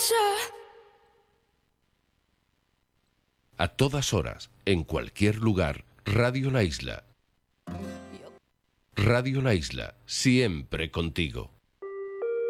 A todas horas, en cualquier lugar, Radio La Isla. Radio La Isla, siempre contigo.